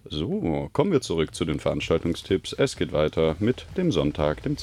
So, kommen wir zurück zu den Veranstaltungstipps. Es geht weiter mit dem Sonntag, dem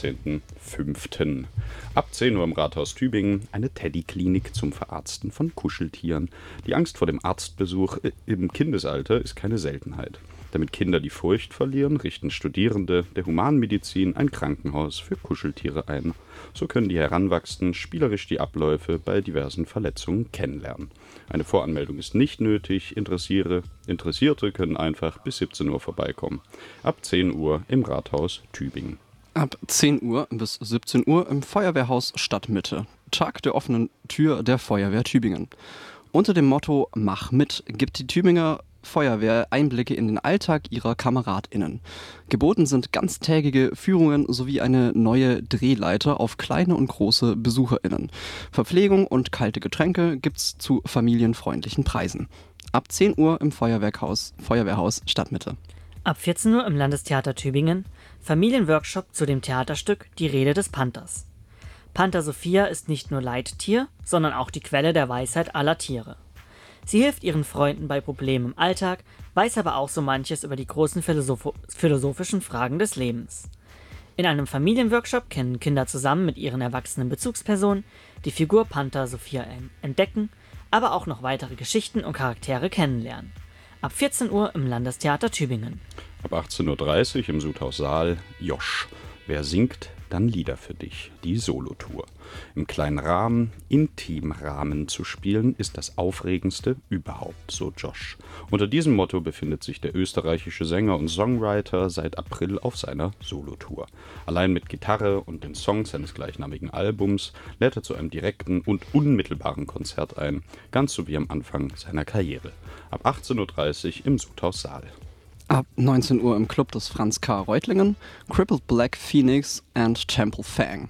10.05. Ab 10 Uhr im Rathaus Tübingen eine Teddyklinik zum Verarzten von Kuscheltieren. Die Angst vor dem Arztbesuch im Kindesalter ist keine Seltenheit. Damit Kinder die Furcht verlieren, richten Studierende der Humanmedizin ein Krankenhaus für Kuscheltiere ein. So können die Heranwachsenden spielerisch die Abläufe bei diversen Verletzungen kennenlernen. Eine Voranmeldung ist nicht nötig, Interessierte können einfach bis 17 Uhr vorbeikommen. Ab 10 Uhr im Rathaus Tübingen. Ab 10 Uhr bis 17 Uhr im Feuerwehrhaus Stadtmitte. Tag der offenen Tür der Feuerwehr Tübingen. Unter dem Motto Mach mit gibt die Tübinger Feuerwehr Einblicke in den Alltag ihrer KameradInnen. Geboten sind ganztägige Führungen sowie eine neue Drehleiter auf kleine und große BesucherInnen. Verpflegung und kalte Getränke gibt's zu familienfreundlichen Preisen. Ab 10 Uhr im Feuerwehrhaus Stadtmitte. Ab 14 Uhr im Landestheater Tübingen Familienworkshop zu dem Theaterstück Die Rede des Panthers. Panther Sophia ist nicht nur Leittier, sondern auch die Quelle der Weisheit aller Tiere. Sie hilft ihren Freunden bei Problemen im Alltag, weiß aber auch so manches über die großen philosophischen Fragen des Lebens. In einem Familienworkshop können Kinder zusammen mit ihren erwachsenen Bezugspersonen die Figur Panther Sophia entdecken, aber auch noch weitere Geschichten und Charaktere kennenlernen. Ab 14 Uhr im Landestheater Tübingen. Ab 18.30 Uhr im Sudhaus Saal Josch. Wer singt, dann Lieder für dich. Die Solotour. Im kleinen Rahmen, Intimrahmen zu spielen, ist das Aufregendste überhaupt, so Josh. Unter diesem Motto befindet sich der österreichische Sänger und Songwriter seit April auf seiner Solotour. Allein mit Gitarre und den Songs seines gleichnamigen Albums lädt er zu einem direkten und unmittelbaren Konzert ein, ganz so wie am Anfang seiner Karriere. Ab 18.30 Uhr im Sudhaus Saal. Ab 19 Uhr im Club des Franz K. Reutlingen, Crippled Black Phoenix and Temple Fang.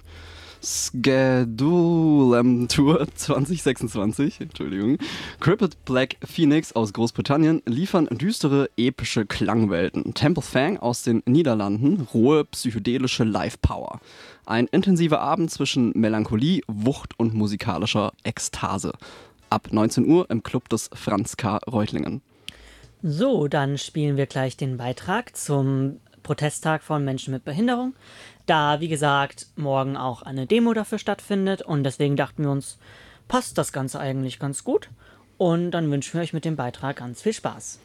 Schedulem Tour 2026, Crippled Black Phoenix aus Großbritannien liefern düstere, epische Klangwelten. Temple Fang aus den Niederlanden, rohe, psychedelische Live-Power. Ein intensiver Abend zwischen Melancholie, Wucht und musikalischer Ekstase. Ab 19 Uhr im Club des Franz K. Reutlingen. So, dann spielen wir gleich den Beitrag zum Protesttag von Menschen mit Behinderung, da, wie gesagt, morgen auch eine Demo dafür stattfindet und deswegen dachten wir uns, passt das Ganze eigentlich ganz gut und dann wünschen wir euch mit dem Beitrag ganz viel Spaß.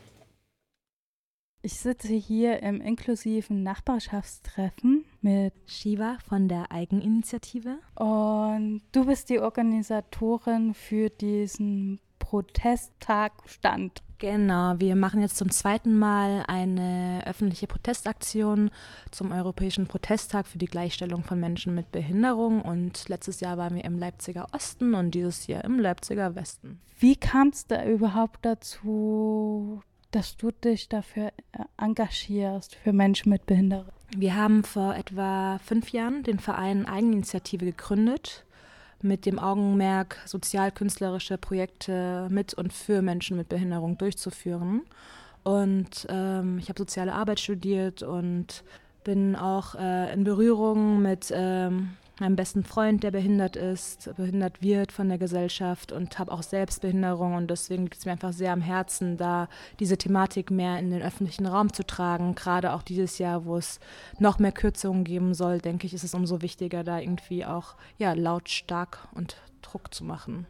Ich sitze hier im inklusiven Nachbarschaftstreffen mit Shiva von der Eigeninitiative. Und du bist die Organisatorin für diesen Protesttag-Stand. Genau, wir machen jetzt zum zweiten Mal eine öffentliche Protestaktion zum Europäischen Protesttag für die Gleichstellung von Menschen mit Behinderung. Und letztes Jahr waren wir im Leipziger Osten und dieses Jahr im Leipziger Westen. Wie kam es da überhaupt dazu, dass du dich dafür engagierst, für Menschen mit Behinderung? Wir haben vor etwa 5 Jahren den Verein Eigeninitiative gegründet, mit dem Augenmerk, sozial-künstlerische Projekte mit und für Menschen mit Behinderung durchzuführen. Und ich habe soziale Arbeit studiert und bin auch in Berührung mit meinem besten Freund, der behindert wird von der Gesellschaft und habe auch selbst Behinderung. Und deswegen liegt es mir einfach sehr am Herzen, da diese Thematik mehr in den öffentlichen Raum zu tragen. Gerade auch dieses Jahr, wo es noch mehr Kürzungen geben soll, denke ich, ist es umso wichtiger, da irgendwie auch lautstark und Druck zu machen.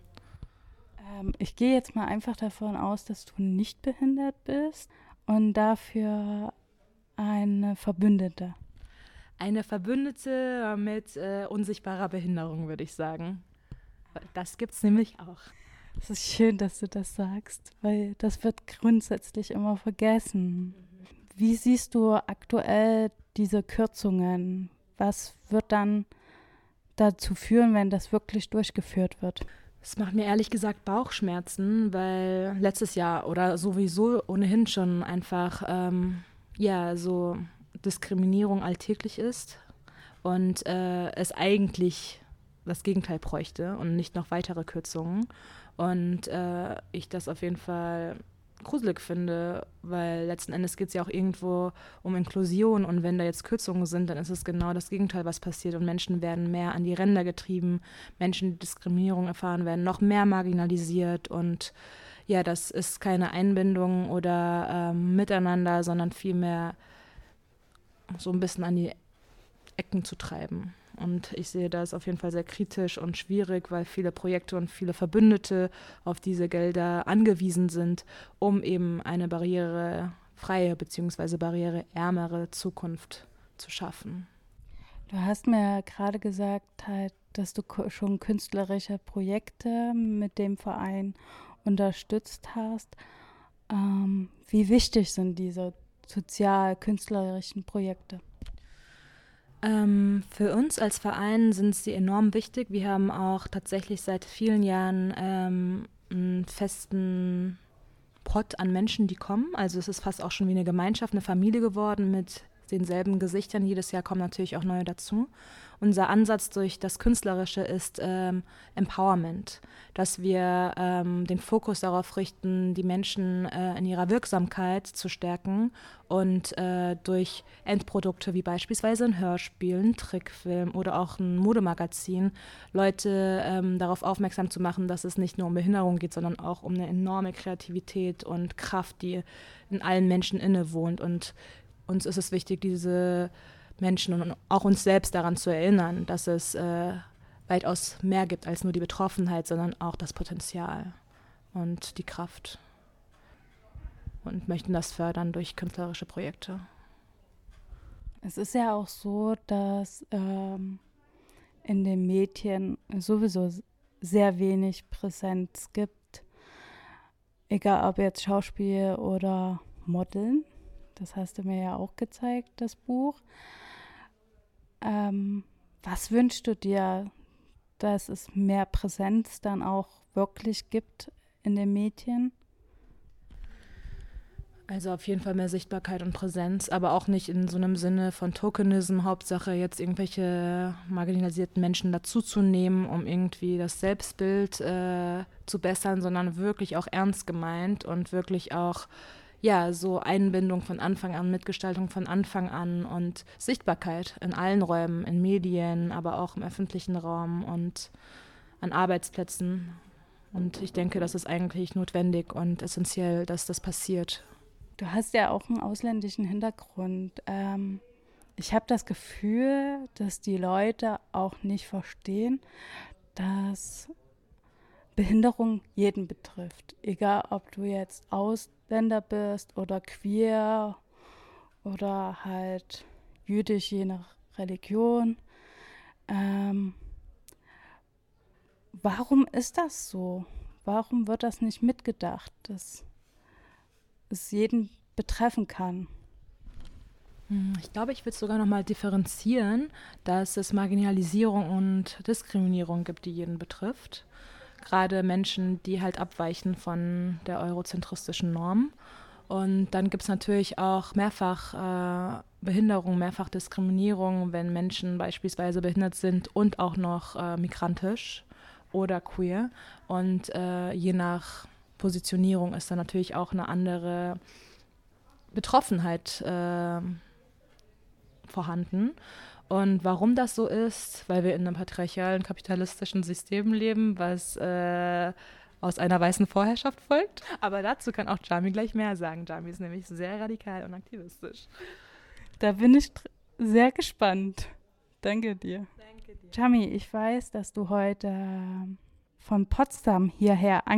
Ich gehe jetzt mal einfach davon aus, dass du nicht behindert bist und dafür eine Verbündete. Eine Verbündete mit unsichtbarer Behinderung, würde ich sagen. Das gibt's nämlich auch. Es ist schön, dass du das sagst, weil das wird grundsätzlich immer vergessen. Wie siehst du aktuell diese Kürzungen? Was wird dann dazu führen, wenn das wirklich durchgeführt wird? Es macht mir ehrlich gesagt Bauchschmerzen, weil letztes Jahr oder sowieso ohnehin schon einfach so Diskriminierung alltäglich ist und es eigentlich das Gegenteil bräuchte und nicht noch weitere Kürzungen. Und ich das auf jeden Fall gruselig finde, weil letzten Endes geht es ja auch irgendwo um Inklusion und wenn da jetzt Kürzungen sind, dann ist es genau das Gegenteil, was passiert und Menschen werden mehr an die Ränder getrieben, Menschen, die Diskriminierung erfahren, werden noch mehr marginalisiert und ja, das ist keine Einbindung oder Miteinander, sondern vielmehr so ein bisschen an die Ecken zu treiben. Und ich sehe das auf jeden Fall sehr kritisch und schwierig, weil viele Projekte und viele Verbündete auf diese Gelder angewiesen sind, um eben eine barrierefreie bzw. barriereärmere Zukunft zu schaffen. Du hast mir gerade gesagt, halt, dass du schon künstlerische Projekte mit dem Verein unterstützt hast. Wie wichtig sind diese sozial-künstlerischen Projekte? Für uns als Verein sind sie enorm wichtig. Wir haben auch tatsächlich seit vielen Jahren einen festen Pot an Menschen, die kommen. Also es ist fast auch schon wie eine Gemeinschaft, eine Familie geworden mit denselben Gesichtern. Jedes Jahr kommen natürlich auch neue dazu. Unser Ansatz durch das Künstlerische ist Empowerment, dass wir den Fokus darauf richten, die Menschen in ihrer Wirksamkeit zu stärken und durch Endprodukte wie beispielsweise ein Hörspiel, ein Trickfilm oder auch ein Modemagazin Leute darauf aufmerksam zu machen, dass es nicht nur um Behinderung geht, sondern auch um eine enorme Kreativität und Kraft, die in allen Menschen innewohnt. Und uns ist es wichtig, diese Menschen und auch uns selbst daran zu erinnern, dass es weitaus mehr gibt als nur die Betroffenheit, sondern auch das Potenzial und die Kraft. Und möchten das fördern durch künstlerische Projekte. Es ist ja auch so, dass in den Medien sowieso sehr wenig Präsenz gibt, egal ob jetzt Schauspiel oder Modeln. Das hast du mir ja auch gezeigt, das Buch. Was wünschst du dir, dass es mehr Präsenz dann auch wirklich gibt in den Medien? Also auf jeden Fall mehr Sichtbarkeit und Präsenz, aber auch nicht in so einem Sinne von Tokenism, Hauptsache jetzt irgendwelche marginalisierten Menschen dazuzunehmen, um irgendwie das Selbstbild zu bessern, sondern wirklich auch ernst gemeint und wirklich auch ja, so Einbindung von Anfang an, Mitgestaltung von Anfang an und Sichtbarkeit in allen Räumen, in Medien, aber auch im öffentlichen Raum und an Arbeitsplätzen. Und ich denke, das ist eigentlich notwendig und essentiell, dass das passiert. Du hast ja auch einen ausländischen Hintergrund. Ich habe das Gefühl, dass die Leute auch nicht verstehen, dass Behinderung jeden betrifft. Egal, ob du jetzt Ausländer bist oder queer oder halt jüdisch, je nach Religion. Warum ist das so? Warum wird das nicht mitgedacht, dass es jeden betreffen kann? Ich glaube, ich würde es sogar noch mal differenzieren, dass es Marginalisierung und Diskriminierung gibt, die jeden betrifft. Gerade Menschen, die halt abweichen von der eurozentristischen Norm. Und dann gibt es natürlich auch mehrfach Behinderung, mehrfach Diskriminierung, wenn Menschen beispielsweise behindert sind und auch noch migrantisch oder queer. Und je nach Positionierung ist dann natürlich auch eine andere Betroffenheit vorhanden. Und warum das so ist, weil wir in einem patriarchalen, kapitalistischen System leben, was aus einer weißen Vorherrschaft folgt. Aber dazu kann auch Jami gleich mehr sagen. Jami ist nämlich sehr radikal und aktivistisch. Da bin ich sehr gespannt. Danke dir. Danke dir. Jami, ich weiß, dass du heute von Potsdam hierher